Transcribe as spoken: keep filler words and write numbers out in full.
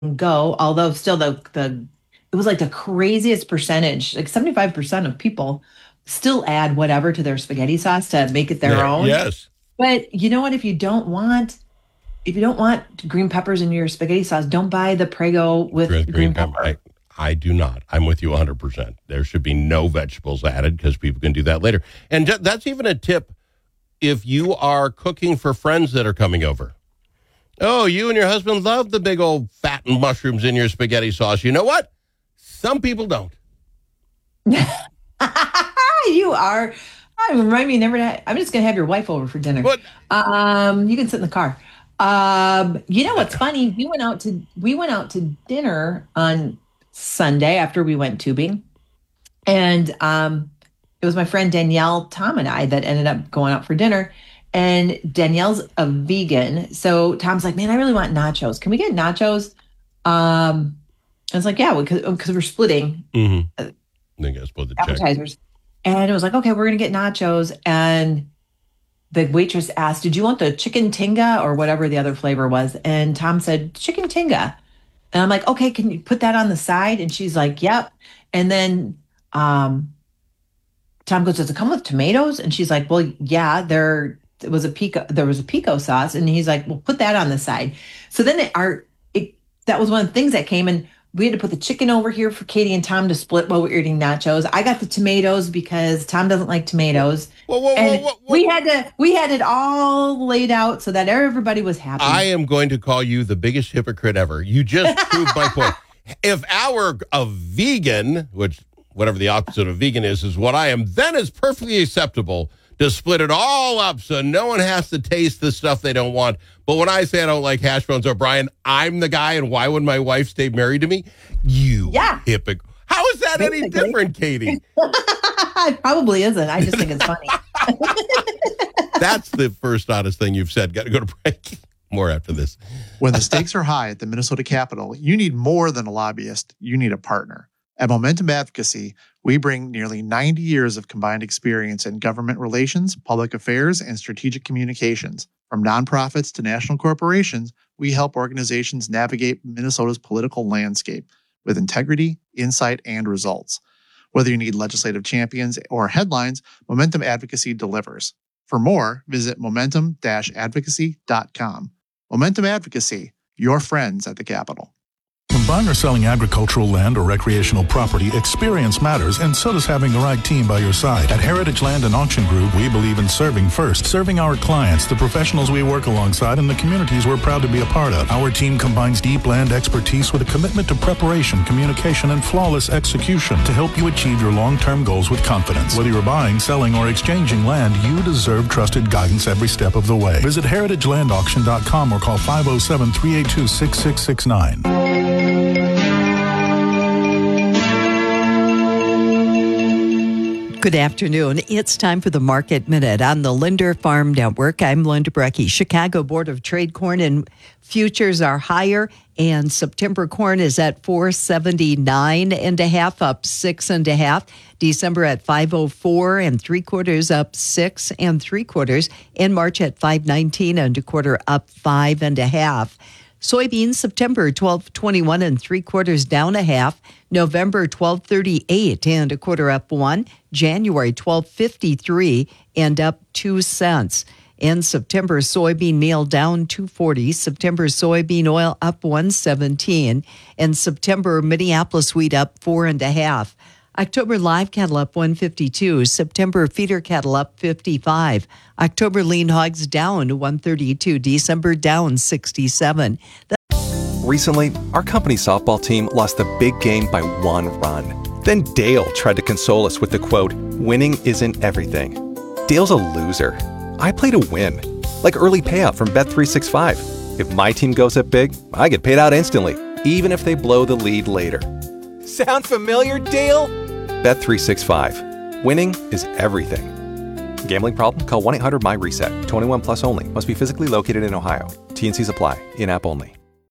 go, although still the the it was like the craziest percentage, like seventy-five percent of people still add whatever to their spaghetti sauce to make it their There, own. yes. But you know what? If you don't want if you don't want green peppers in your spaghetti sauce, don't buy the Prego with Green, green green pepper. I, pepper. I do not. I'm with you one hundred percent. There should be no vegetables added because people can do that later. And ju- that's even a tip if you are cooking for friends that are coming over. Oh, you and your husband love the big old fat and mushrooms in your spaghetti sauce. You know what? Some people don't. You are. I remind me never to. I'm just gonna have your wife over for dinner. What? Um, you can sit in the car. Um, you know what's funny? We went out to we went out to dinner on Sunday after we went tubing, and um, it was my friend Danielle, Tom, and I that ended up going out for dinner. And Danielle's a vegan, so Tom's like, "Man, I really want nachos. Can we get nachos?" Um, I was like, "Yeah, because because we're splitting Mm-hmm. I think I split the check. appetizers." And it was like, "Okay, we're gonna get nachos." And the waitress asked, "Did you want the chicken tinga or whatever the other flavor was?" And Tom said, "Chicken tinga." And I'm like, "Okay, can you put that on the side?" And she's like, "Yep." And then um, Tom goes, "Does it come with tomatoes?" And she's like, "Well, yeah, there it was a pico, there was a pico sauce." And he's like, "Well, put that on the side." So then it, our it that was one of the things that came in. We had to put the chicken over here for Katie and Tom to split while we were eating nachos. I got the tomatoes because Tom doesn't like tomatoes. Whoa, whoa, whoa, And whoa, whoa. we had to we had it all laid out so that everybody was happy. I am going to call you the biggest hypocrite ever. You just proved my point. If our a vegan, which whatever the opposite of vegan is, is what I am, then it's perfectly acceptable to split it all up so no one has to taste the stuff they don't want. But when I say I don't like hash browns, O'Brien, I'm the guy, and why would my wife stay married to me? You Yeah. hypocrite. How is that any Basically. different, Katie? It probably isn't. I just think it's funny. That's the first honest thing you've said. Got to go to break. More after this. When the stakes are high at the Minnesota Capitol, you need more than a lobbyist. You need a partner. At Momentum Advocacy, we bring nearly ninety years of combined experience in government relations, public affairs, and strategic communications. From nonprofits to national corporations, we help organizations navigate Minnesota's political landscape with integrity, insight, and results. Whether you need legislative champions or headlines, Momentum Advocacy delivers. For more, visit momentum dash advocacy dot com. Momentum Advocacy, your friends at the Capitol. When buying or selling agricultural land or recreational property, experience matters, and so does having the right team by your side. At Heritage Land and Auction Group, we believe in serving first, serving our clients, the professionals we work alongside, and the communities we're proud to be a part of. Our team combines deep land expertise with a commitment to preparation, communication, and flawless execution to help you achieve your long-term goals with confidence. Whether you're buying, selling, or exchanging land, you deserve trusted guidance every step of the way. Visit heritage land auction dot com or call five oh seven, three eight two, six six six nine. Good afternoon. It's time for the Market Minute on the Linder Farm Network. I'm Linda Brecky. Chicago Board of Trade corn and futures are higher, and September corn is at four seventy-nine and a half, up six and a half. December at five oh four and three quarters, up six and three quarters. In March at five nineteen and a quarter, up five and a half. Soybeans, September twelve twenty-one and three quarters, down a half. November twelve thirty-eight and a quarter, up one. January twelve fifty-three and up two cents. In September, soybean meal down two forty. September soybean oil up one seventeen. And September Minneapolis wheat up four and a half. October live cattle up one fifty-two. September feeder cattle up fifty-five. October lean hogs down one thirty-two. December down sixty-seven. Recently, our company softball team lost the big game by one run. Then Dale tried to console us with the quote, "Winning isn't everything." Dale's a loser. I play to win. Like early payout from Bet three sixty-five. If my team goes up big, I get paid out instantly, even if they blow the lead later. Sound familiar, Dale? Bet three sixty-five. Winning is everything. Gambling problem? Call one eight hundred M Y RESET. twenty-one plus only. Must be physically located in Ohio. T and Cs apply. In-app only.